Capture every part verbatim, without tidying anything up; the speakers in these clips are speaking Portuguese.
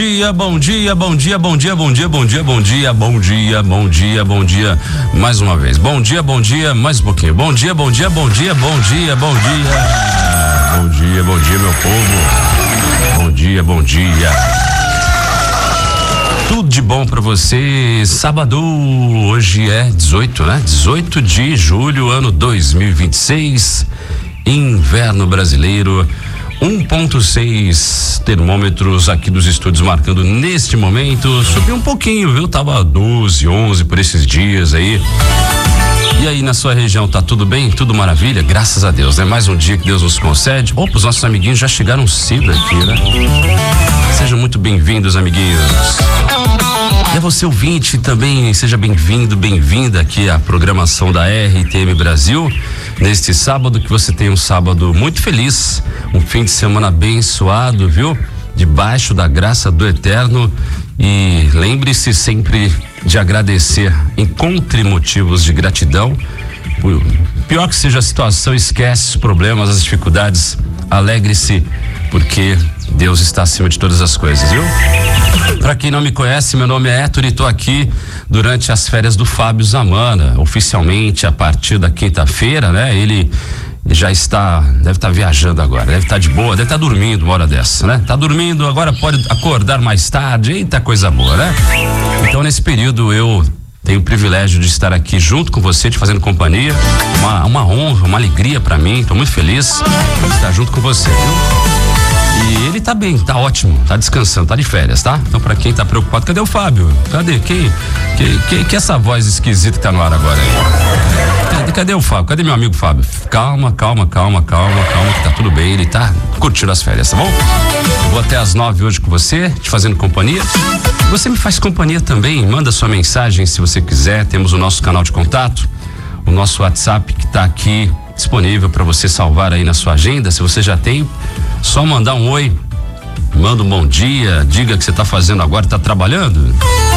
dia, bom dia, bom dia, bom dia, bom dia, bom dia, bom dia, bom dia, bom dia, bom dia, mais uma vez. Bom dia, bom dia, mais um pouquinho. Bom dia, bom dia, bom dia, bom dia, bom dia. Bom dia, bom dia, meu povo. Bom dia, bom dia. Tudo de bom pra você. Sábado, hoje é dezoito, né? dezoito de julho, ano dois mil e vinte e seis. Inverno brasileiro. um ponto seis termômetros aqui dos estúdios marcando neste momento. Subiu um pouquinho, viu? Tava doze, onze por esses dias aí. E aí na sua região tá tudo bem? Tudo maravilha? Graças a Deus, né? Mais um dia que Deus nos concede. Opa, os nossos amiguinhos já chegaram cedo aqui, né? Sejam muito bem-vindos, amiguinhos. E a você ouvinte também, seja bem-vindo, bem-vinda aqui à programação da R T M Brasil. Neste sábado, que você tenha um sábado muito feliz, um fim de semana abençoado, viu? Debaixo da graça do Eterno. E lembre-se sempre de agradecer, encontre motivos de gratidão. Por pior que seja a situação, esquece os problemas, as dificuldades, alegre-se, porque Deus está acima de todas as coisas, viu? Para quem não me conhece, meu nome é Héctor e tô aqui durante as férias do Fábio Zamana, oficialmente a partir da quinta-feira, né? Ele já está, deve estar viajando agora, deve estar de boa, deve estar dormindo uma hora dessa, né? Tá dormindo, agora pode acordar mais tarde, eita coisa boa, né? Então nesse período eu tenho o privilégio de estar aqui junto com você, te fazendo companhia, uma, uma honra, uma alegria para mim, tô muito feliz de estar junto com você, viu? E ele tá bem, tá ótimo, tá descansando, tá de férias, tá? Então pra quem tá preocupado, cadê o Fábio? Cadê? Quem, que, que, que essa voz esquisita que tá no ar agora aí? Cadê, cadê o Fábio? Cadê meu amigo Fábio? Calma, calma, calma, calma, calma, que tá tudo bem, ele tá curtindo as férias, tá bom? Eu vou até às nove hoje com você, te fazendo companhia. Você me faz companhia também, manda sua mensagem se você quiser, temos o nosso canal de contato, o nosso WhatsApp que tá aqui disponível para você salvar aí na sua agenda. Se você já tem, só mandar um oi, manda um bom dia, diga que você tá fazendo agora, tá trabalhando.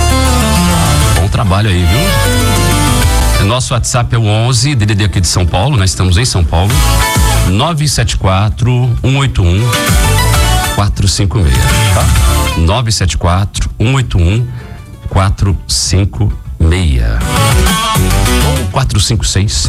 Bom trabalho aí, viu? Nosso WhatsApp é o onze, D D D aqui de São Paulo, nós estamos em São Paulo, nove sete quatro, um oito um, quatro cinco seis, tá? nove sete quatro, um oito um, quatro cinco seis. Ou quatro cinco seis.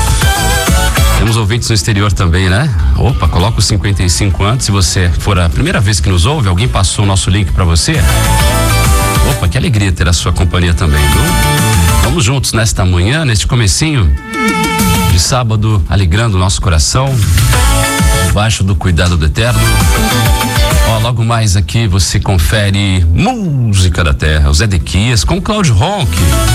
Temos ouvintes no exterior também, né? Opa, coloca o cinquenta e cinco antes. Se você for a primeira vez que nos ouve, alguém passou o nosso link pra você. Opa, que alegria ter a sua companhia também, viu? Vamos juntos nesta manhã, neste comecinho de sábado, alegrando o nosso coração, debaixo do cuidado do Eterno. Ó, logo mais aqui você confere Música da Terra, os Edequias com Cláudio Ronck.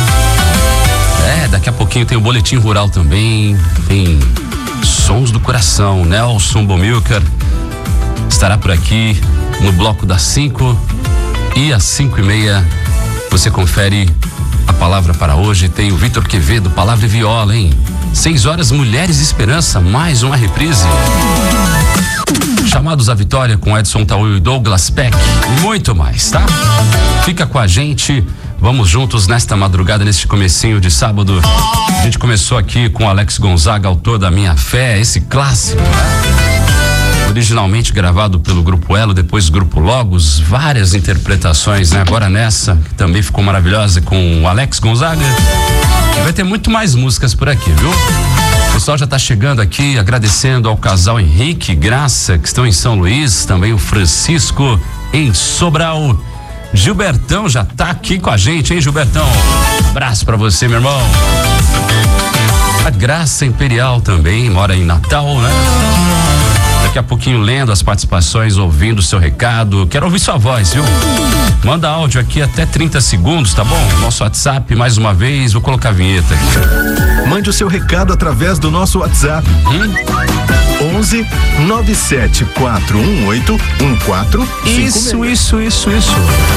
É, daqui a pouquinho tem o Boletim Rural também, tem Sons do Coração, Nelson Bomilcar estará por aqui no bloco das cinco e às cinco e meia você confere a palavra para hoje, tem o Vitor Quevedo, Palavra e Viola, hein? Seis horas, Mulheres e Esperança, mais uma reprise. Chamados à Vitória com Edson Taúl e Douglas Peck e muito mais, tá? Fica com a gente, vamos juntos nesta madrugada, neste comecinho de sábado. A gente começou aqui com Alex Gonzaga, autor da Minha Fé, esse clássico, né? Originalmente gravado pelo Grupo Elo, depois Grupo Logos, várias interpretações, né? Agora nessa, que também ficou maravilhosa com o Alex Gonzaga. E vai ter muito mais músicas por aqui, viu? O pessoal já tá chegando aqui, agradecendo ao casal Henrique e Graça, que estão em São Luís, também o Francisco em Sobral. Gilbertão já tá aqui com a gente, hein, Gilbertão? Um abraço pra você, meu irmão. A Graça Imperial também mora em Natal, né? Daqui a pouquinho lendo as participações, ouvindo o seu recado. Quero ouvir sua voz, viu? Manda áudio aqui até trinta segundos, tá bom? Nosso WhatsApp, mais uma vez, vou colocar a vinheta aqui. Mande o seu recado através do nosso WhatsApp. Hum? onze nove sete quatro um oito um quatro cinco seis. Isso, isso, isso, isso.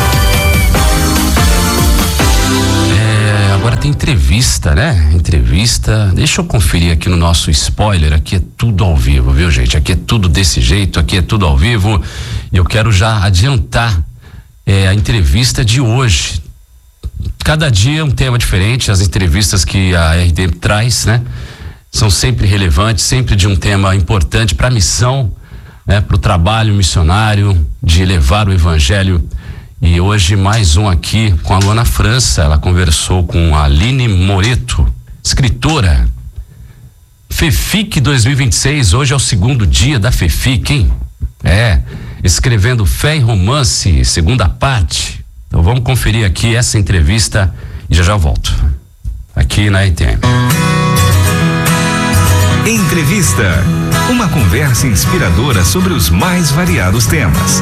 É, agora tem entrevista, né? Entrevista. Deixa eu conferir aqui no nosso spoiler. Aqui é tudo ao vivo, viu, gente? Aqui é tudo desse jeito, aqui é tudo ao vivo. E eu quero já adiantar é, a entrevista de hoje. Cada dia é um tema diferente. As entrevistas que a R D traz, né? São sempre relevantes, sempre de um tema importante para a missão, né? Para o trabalho missionário de levar o evangelho E hoje mais um aqui com a Luana França. Ela conversou com a Aline Moreto, escritora. FEFIC dois mil e vinte e seis, hoje é o segundo dia da FEFIC, hein? É, escrevendo Fé e Romance, segunda parte. Então vamos conferir aqui essa entrevista e já já eu volto. Aqui na R T M. Entrevista. Uma conversa inspiradora sobre os mais variados temas.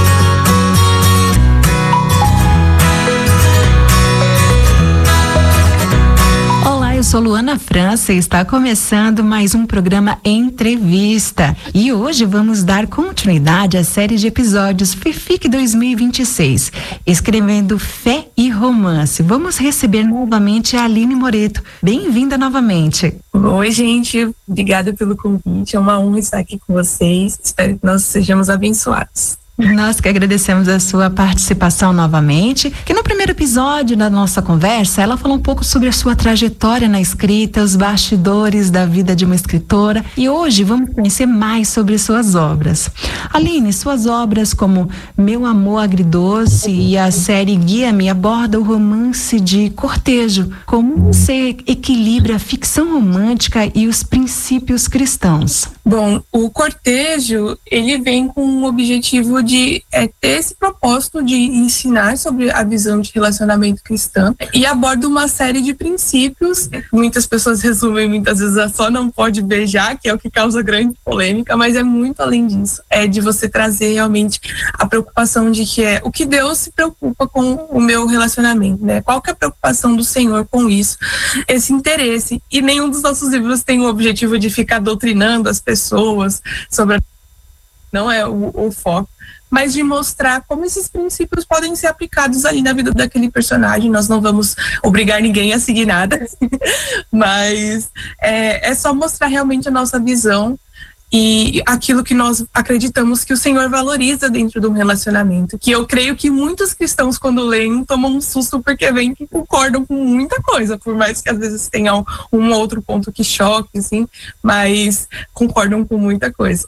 Eu sou Luana França e está começando mais um programa Entrevista. E hoje vamos dar continuidade à série de episódios FEFIC dois mil e vinte e seis, escrevendo Fé e Romance. Vamos receber novamente a Aline Moreto. Bem-vinda novamente. Oi, gente. Obrigada pelo convite. É uma honra estar aqui com vocês. Espero que nós sejamos abençoados. Nós que agradecemos a sua participação novamente, que no primeiro episódio da nossa conversa, ela falou um pouco sobre a sua trajetória na escrita, os bastidores da vida de uma escritora, e hoje vamos conhecer mais sobre suas obras. Aline, suas obras como Meu Amor Agridoce e a série Guia-me abordam o romance de cortejo, como você equilibra a ficção romântica e os princípios cristãos. Bom, o cortejo, ele vem com um objetivo de é, ter esse propósito de ensinar sobre a visão de relacionamento cristã e aborda uma série de princípios. Muitas pessoas resumem muitas vezes a só não pode beijar, que é o que causa grande polêmica, mas é muito além disso. É de você trazer realmente a preocupação de que é o que Deus se preocupa com o meu relacionamento, né? Qual que é a preocupação do Senhor com isso? Esse interesse. E nenhum dos nossos livros tem o objetivo de ficar doutrinando as pessoas sobre a... Não é o, o foco, mas de mostrar como esses princípios podem ser aplicados ali na vida daquele personagem. Nós não vamos obrigar ninguém a seguir nada, mas é, é só mostrar realmente a nossa visão e aquilo que nós acreditamos que o Senhor valoriza dentro de um relacionamento, que eu creio que muitos cristãos, quando leem, tomam um susto porque veem que concordam com muita coisa, por mais que às vezes tenham um outro ponto que choque, assim, mas concordam com muita coisa.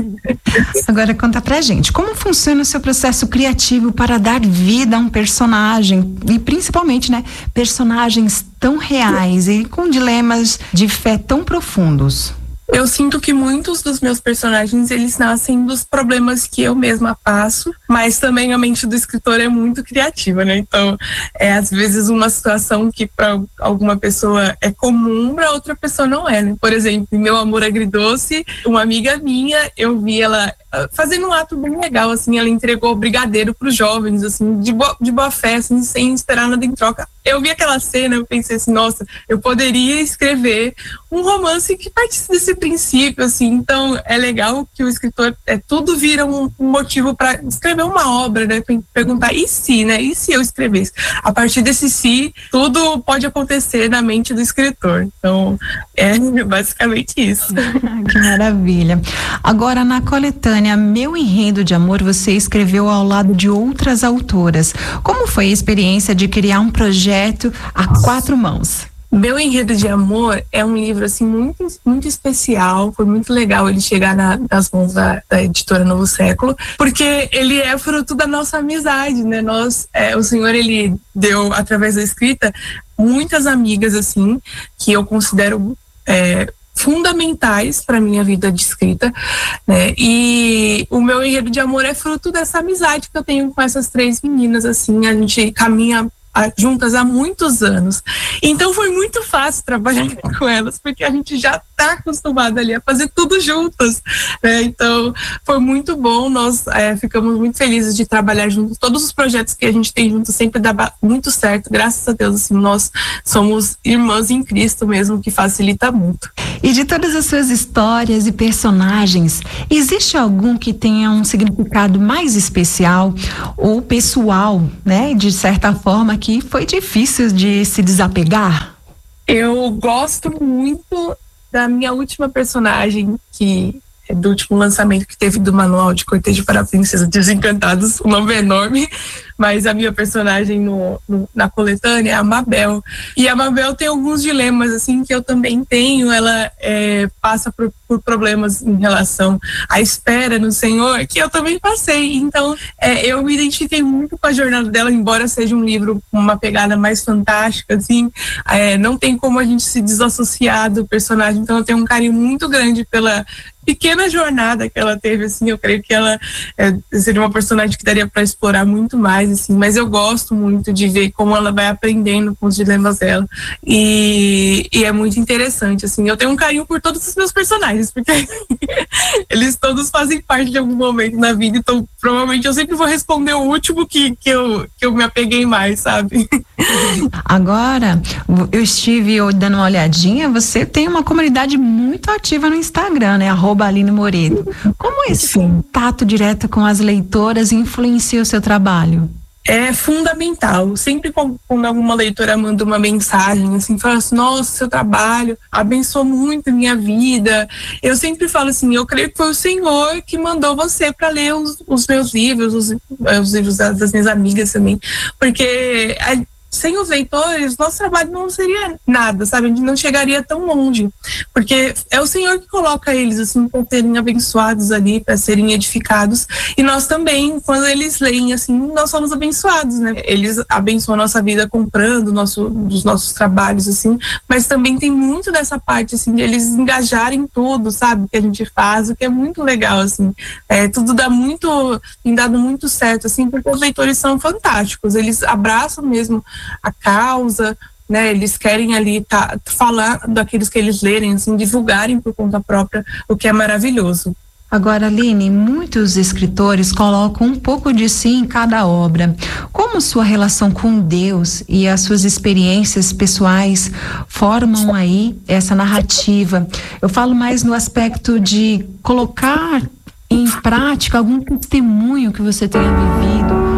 Agora conta pra gente, como funciona o seu processo criativo para dar vida a um personagem, e principalmente, né, personagens tão reais e com dilemas de fé tão profundos? Eu sinto que muitos dos meus personagens, eles nascem dos problemas que eu mesma passo, mas também a mente do escritor é muito criativa, né? Então, é às vezes uma situação que para alguma pessoa é comum, para outra pessoa não é, né? Por exemplo, em Meu Amor Agridoce, uma amiga minha, eu vi ela fazendo um ato bem legal, assim, ela entregou brigadeiro para os jovens, assim, de boa, de boa fé, assim, sem esperar nada em troca. Eu vi aquela cena, eu pensei assim, nossa, eu poderia escrever um romance que partisse desse princípio, assim. Então é legal que o escritor, é, tudo vira um, um motivo para escrever uma obra, né? Perguntar, e se, né? E se eu escrevesse? A partir desse se, tudo pode acontecer na mente do escritor. Então é basicamente isso. Que maravilha. Agora, na coletânea Meu Enredo de Amor, você escreveu ao lado de outras autoras. Como foi a experiência de criar um projeto a quatro mãos? Meu Enredo de Amor é um livro assim muito, muito especial. Foi muito legal ele chegar na, nas mãos da, da editora Novo Século, porque ele é fruto da nossa amizade, né? Nós, é, o Senhor, ele deu através da escrita muitas amigas assim que eu considero é, fundamentais para minha vida de escrita, né? E o Meu Enredo de Amor é fruto dessa amizade que eu tenho com essas três meninas, assim. A gente caminha juntas há muitos anos, então foi muito fácil trabalhar com elas, porque a gente já está acostumado ali a fazer tudo juntas, né? Então foi muito bom, nós é, ficamos muito felizes de trabalhar juntos. Todos os projetos que a gente tem juntos sempre dá muito certo, graças a Deus, assim, nós somos irmãs em Cristo mesmo, que facilita muito. E de todas as suas histórias e personagens, existe algum que tenha um significado mais especial ou pessoal, né, de certa forma, que foi difícil de se desapegar? Eu gosto muito da minha última personagem, que do último lançamento que teve do Manual de Cortejo para Princesas Desencantadas. O nome é enorme, mas a minha personagem no, no, na coletânea é a Mabel. E a Mabel tem alguns dilemas, assim, que eu também tenho. Ela é, passa por, por problemas em relação à espera no Senhor, que eu também passei. Então, é, eu me identifiquei muito com a jornada dela, embora seja um livro com uma pegada mais fantástica, assim, é, não tem como a gente se desassociar do personagem. Então, eu tenho um carinho muito grande pela pequena jornada que ela teve, assim. Eu creio que ela é, seria uma personagem que daria para explorar muito mais, assim, mas eu gosto muito de ver como ela vai aprendendo com os dilemas dela, e, e é muito interessante, assim. Eu tenho um carinho por todos os meus personagens, porque eles todos fazem parte de algum momento na vida, então provavelmente eu sempre vou responder o último que, que, eu, que eu me apeguei mais, sabe? Agora, eu estive dando uma olhadinha, você tem uma comunidade muito ativa no Instagram, né? Arroba Aline Moreto. Como esse contato direto com as leitoras influencia o seu trabalho? É fundamental. Sempre quando alguma leitora manda uma mensagem, assim, fala assim, nossa, seu trabalho abençoou muito a minha vida. Eu sempre falo assim, eu creio que foi o Senhor que mandou você para ler os, os meus livros, os, os livros das, das minhas amigas também, porque a, sem os leitores, nosso trabalho não seria nada, sabe? A gente não chegaria tão longe, porque é o Senhor que coloca eles, assim, para serem abençoados ali, para serem edificados, e nós também, quando eles leem, assim, nós somos abençoados, né? Eles abençoam a nossa vida comprando nosso, os nossos trabalhos, assim, mas também tem muito dessa parte, assim, de eles engajarem tudo, sabe? Que a gente faz, o que é muito legal, assim. É, tudo dá muito, tem dado muito certo, assim, porque os leitores são fantásticos, eles abraçam mesmo a causa, né? Eles querem ali tá, falar daqueles que eles lerem, assim, divulgarem por conta própria, o que é maravilhoso. Agora, Aline, muitos escritores colocam um pouco de si em cada obra. Como sua relação com Deus e as suas experiências pessoais formam aí essa narrativa? Eu falo mais no aspecto de colocar em prática algum testemunho que você tenha vivido.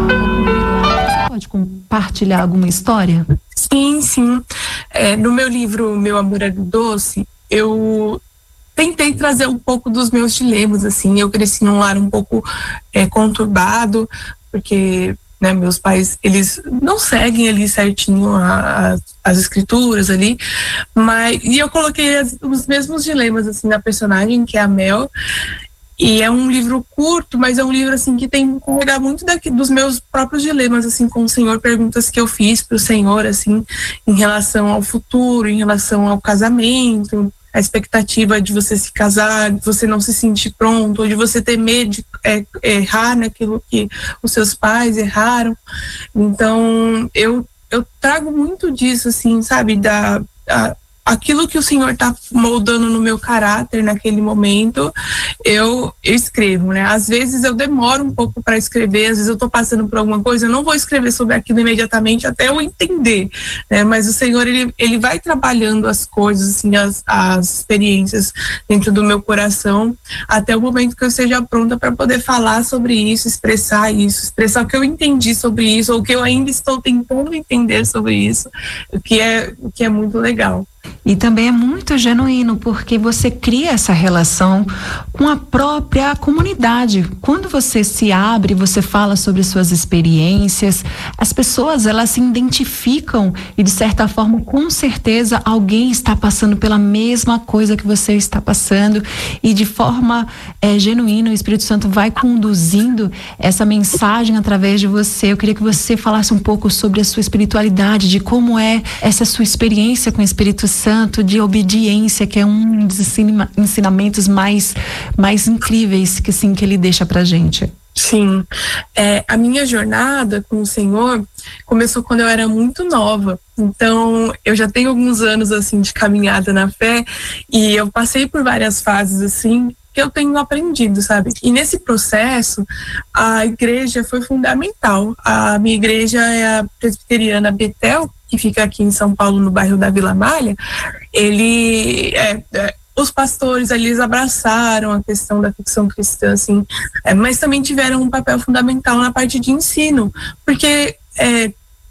Pode compartilhar alguma história? Sim, sim. É, no meu livro Meu Amor é Doce, eu tentei trazer um pouco dos meus dilemas, assim. Eu cresci num lar um pouco é, conturbado, porque, né, meus pais, eles não seguem ali certinho a, a, as escrituras ali, mas, e eu coloquei as, os mesmos dilemas, assim, na personagem, que é a Mel. E é um livro curto, mas é um livro, assim, que tem que pegar muito daqui, dos meus próprios dilemas, assim, com o Senhor, perguntas que eu fiz para o Senhor, assim, em relação ao futuro, em relação ao casamento, a expectativa de você se casar, de você não se sentir pronto, ou de você ter medo de é, errar naquilo que os seus pais erraram. Então, eu, eu trago muito disso, assim, sabe, da... A, aquilo que o Senhor está moldando no meu caráter naquele momento, eu, eu escrevo, né? Às vezes eu demoro um pouco para escrever, às vezes eu estou passando por alguma coisa, eu não vou escrever sobre aquilo imediatamente até eu entender, né? Mas o Senhor, ele, ele vai trabalhando as coisas, assim, as, as experiências dentro do meu coração, até o momento que eu esteja pronta para poder falar sobre isso, expressar isso, expressar o que eu entendi sobre isso, ou o que eu ainda estou tentando entender sobre isso, o que é, o que é muito legal. E também é muito genuíno, porque você cria essa relação com a própria comunidade. Quando você se abre, você fala sobre suas experiências, as pessoas, elas se identificam e, de certa forma, com certeza, alguém está passando pela mesma coisa que você está passando, e de forma é, genuína, o Espírito Santo vai conduzindo essa mensagem através de você. Eu queria que você falasse um pouco sobre a sua espiritualidade, de como é essa sua experiência com o Espírito Santo, de obediência, que é um dos ensinamentos mais, mais incríveis que, assim, que ele deixa pra gente. Sim, é, a minha jornada com o Senhor começou quando eu era muito nova, então eu já tenho alguns anos, assim, de caminhada na fé, e eu passei por várias fases, assim, que eu tenho aprendido, sabe? E nesse processo, a igreja foi fundamental. A minha igreja é a presbiteriana Betel, que fica aqui em São Paulo, no bairro da Vila Malha. Ele, é, é, os pastores ali, eles abraçaram a questão da ficção cristã, assim, é, mas também tiveram um papel fundamental na parte de ensino, porque é,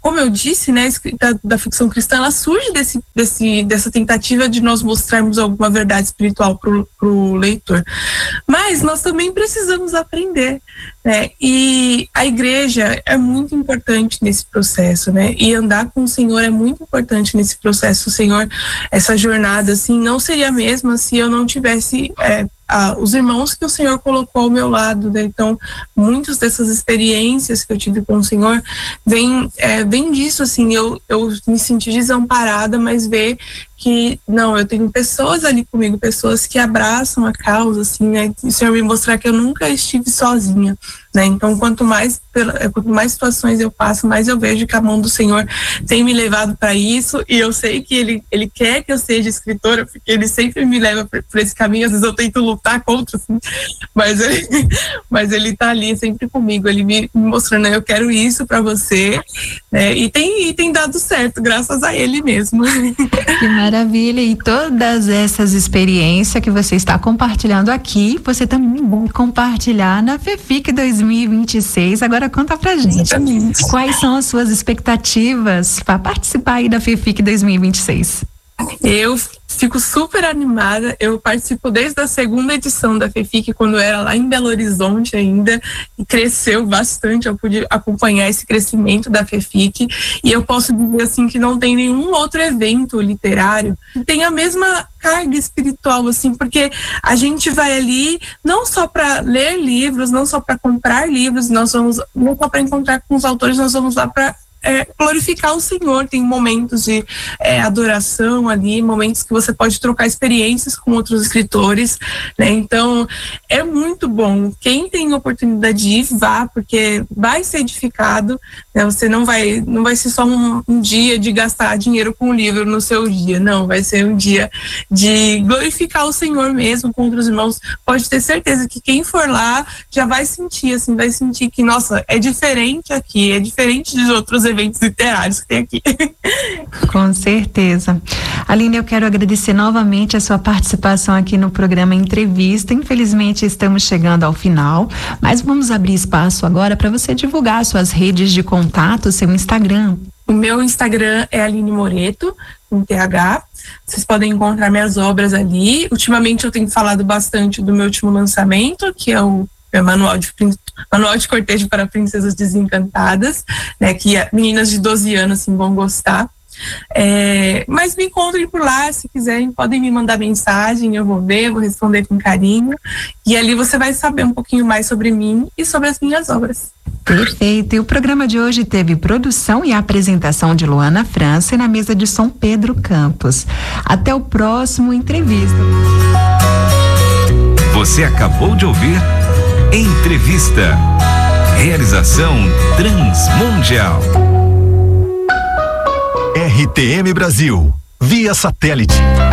como eu disse, né, a escrita da ficção cristã, ela surge desse, desse, dessa tentativa de nós mostrarmos alguma verdade espiritual pro, pro leitor. Mas nós também precisamos aprender, né? E a igreja é muito importante nesse processo, né? E andar com o Senhor é muito importante nesse processo. O Senhor, essa jornada, assim, não seria a mesma se eu não tivesse é, a, os irmãos que o Senhor colocou ao meu lado, né? Então, muitas dessas experiências que eu tive com o Senhor vem, é, vem disso, assim, eu, eu me senti desamparada, mas ver que, não, eu tenho pessoas ali comigo, pessoas que abraçam a causa, assim, né? E o Senhor me mostrar que eu nunca estive sozinha, né? Então, quanto mais, quanto mais situações eu passo, mais eu vejo que a mão do Senhor tem me levado para isso, e eu sei que ele, ele quer que eu seja escritora, porque ele sempre me leva por esse caminho. Às vezes eu tento lutar contra, assim, mas ele, mas ele tá ali sempre comigo, ele me, me mostrando, eu quero isso para você, né? E tem, e tem dado certo, graças a ele mesmo. Que maravilha, e todas essas experiências que você está compartilhando aqui, você também vai compartilhar na FEFIC dois mil e vinte e seis. Agora conta pra gente, exatamente, quais são as suas expectativas para participar aí da FEFIC dois mil e vinte e seis? Eu fico super animada, eu participo desde a segunda edição da FEFIC, quando era lá em Belo Horizonte ainda, e cresceu bastante, eu pude acompanhar esse crescimento da FEFIC, e eu posso dizer assim que não tem nenhum outro evento literário que tenha a mesma carga espiritual, assim, porque a gente vai ali não só para ler livros, não só para comprar livros, nós vamos, não só para encontrar com os autores, nós vamos lá para É, glorificar o Senhor. Tem momentos de é, adoração ali, momentos que você pode trocar experiências com outros escritores, né? Então é muito bom. Quem tem oportunidade de ir, vá, porque vai ser edificado, né? Você não vai, não vai ser só um, um dia de gastar dinheiro com o livro no seu dia, não, vai ser um dia de glorificar o Senhor mesmo com outros irmãos. Pode ter certeza que quem for lá já vai sentir, assim, vai sentir que, nossa, é diferente aqui, é diferente dos outros eventos literários que tem aqui. Com certeza. Aline, eu quero agradecer novamente a sua participação aqui no programa Entrevista. Infelizmente estamos chegando ao final, mas vamos abrir espaço agora para você divulgar suas redes de contato, seu Instagram. O meu Instagram é Aline Moreto, com T H. Vocês podem encontrar minhas obras ali. Ultimamente eu tenho falado bastante do meu último lançamento, que é o É manual de, manual de cortejo para princesas desencantadas, né, que meninas de doze anos assim, vão gostar. É, mas me encontrem por lá, se quiserem, podem me mandar mensagem, eu vou ver, vou responder com carinho, e ali você vai saber um pouquinho mais sobre mim e sobre as minhas obras. Perfeito, e o programa de hoje teve produção e apresentação de Luana França e na mesa de som Pedro Campos. Até o próximo Entrevista. Você acabou de ouvir Entrevista. Realização Transmundial. R T M Brasil, via satélite.